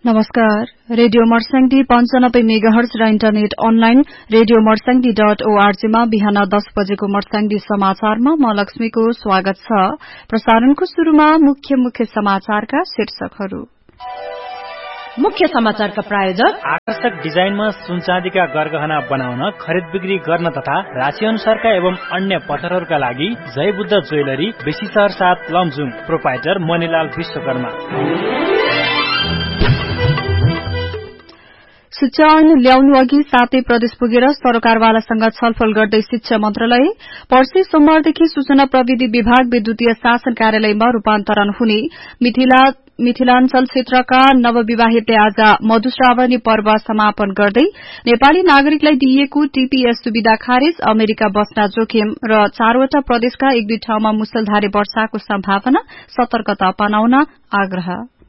नमस्कार। Radio Marsyangdi 95 megahertz र internet online radio मर्स्याङ्दी.org मा बिहान 10 बजेको मर्स्याङ्दी समाचारमा म लक्ष्मीको स्वागत छ। प्रसारणको शुरूमा मुख्य समाचारका शीर्षकहरू। मुख्य समाचारका प्रायोजक आकर्षक डिजाइनमा सुनचाँदीका गरगहना बनाउन, खरिद बिक्री गर्न तथा राशि अनुसारका एवं अन्य पत्थरहरूका लागि जय बुद्ध ज्वेलरी, बेसी शहर 7 लमजुङ, प्रोपाइटर मणिलाल विश्वकर्मा। शिक्षा ऐन ल्याउनु अघि 7 प्रदेश पुगेर सरकारवालासँग छलफल गर्दै शिक्षा मन्त्रालय पर्सि सोमबारदेखि सूचना प्रविधि विभाग विद्युतीय शासन कार्यालयमा रूपान्तरण हुने। मिथिलाञ्चल क्षेत्रका नवविवाहितले आज मधुश्रावणी पर्व समापन गर्दै नेपाली नागरिकलाई दिइएको टीपीएस सुविधा खारेज, अमेरिका बस्न जोखिम र 4वटा प्रदेशका 1-2 ठाउँमा मुसलधारे वर्षाको सम्भावना, सतर्कता अपनाउन आग्रह।